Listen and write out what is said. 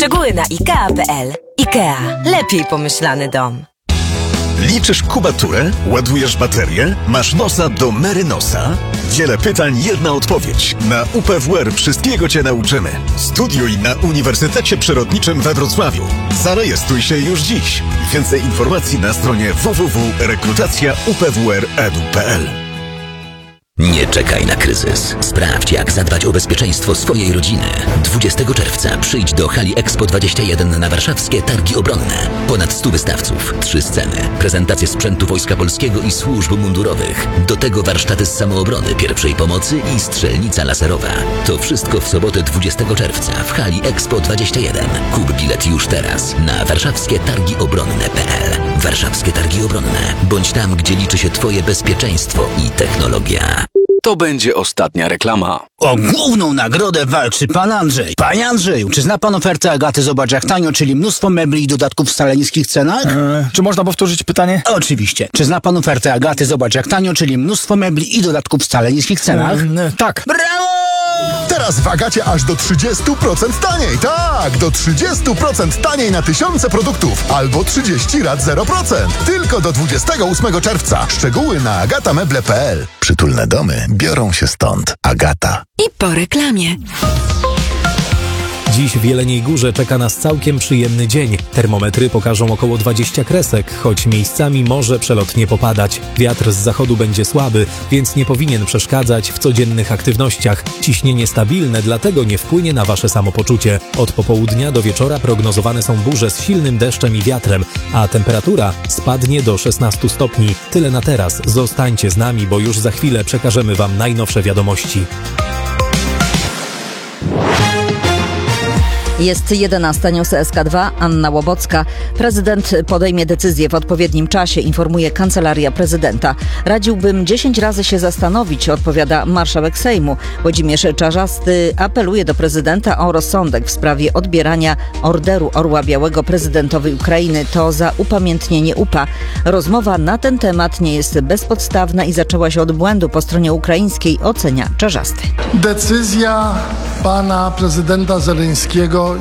Szczegóły na IKEA.pl. IKEA. Lepiej pomyślany dom. Liczysz kubaturę? Ładujesz baterię? Masz nosa do Merynosa? Wiele pytań, jedna odpowiedź. Na UPWR wszystkiego Cię nauczymy. Studiuj na Uniwersytecie Przyrodniczym we Wrocławiu. Zarejestruj się już dziś. Więcej informacji na stronie www.rekrutacja.upwr.edu.pl. Nie czekaj na kryzys. Sprawdź, jak zadbać o bezpieczeństwo swojej rodziny. 20 czerwca przyjdź do hali Expo 21 na warszawskie Targi Obronne. Ponad 100 wystawców, 3 sceny, prezentacje sprzętu Wojska Polskiego i służb mundurowych. Do tego warsztaty z samoobrony, pierwszej pomocy i strzelnica laserowa. To wszystko w sobotę 20 czerwca w hali Expo 21. Kup bilet już teraz na warszawskietargiobronne.pl. Warszawskie Targi Obronne. Bądź tam, gdzie liczy się Twoje bezpieczeństwo i technologia. To będzie ostatnia reklama. O główną nagrodę walczy pan Andrzej. Panie Andrzeju, czy zna pan ofertę Agaty Zobacz jak tanio, czyli mnóstwo mebli i dodatków w wcale niskich cenach? Czy można powtórzyć pytanie? Oczywiście. Czy zna pan ofertę Agaty Zobacz jak tanio, czyli mnóstwo mebli i dodatków w wcale niskich cenach? Tak. Brawo! Teraz w Agacie aż do 30% taniej. Tak, do 30% taniej na tysiące produktów. Albo 30 rat 0%. Tylko do 28 czerwca. Szczegóły na agatameble.pl. Przytulne domy biorą się stąd. Agata. I po reklamie. Dziś w Jeleniej Górze czeka nas całkiem przyjemny dzień. Termometry pokażą około 20 kresek, choć miejscami może przelotnie popadać. Wiatr z zachodu będzie słaby, więc nie powinien przeszkadzać w codziennych aktywnościach. Ciśnienie stabilne, dlatego nie wpłynie na wasze samopoczucie. Od popołudnia do wieczora prognozowane są burze z silnym deszczem i wiatrem, a temperatura spadnie do 16 stopni. Tyle na teraz. Zostańcie z nami, bo już za chwilę przekażemy wam najnowsze wiadomości. Jest 11, news SK2, Anna Łobocka. Prezydent podejmie decyzję w odpowiednim czasie, informuje Kancelaria Prezydenta. Radziłbym 10 razy się zastanowić, odpowiada marszałek Sejmu. Włodzimierz Czarzasty apeluje do prezydenta o rozsądek w sprawie odbierania Orderu Orła Białego prezydentowi Ukrainy. To za upamiętnienie UPA. Rozmowa na ten temat nie jest bezpodstawna i zaczęła się od błędu po stronie ukraińskiej, ocenia Czarzasty. Decyzja pana prezydenta Żeleńskiego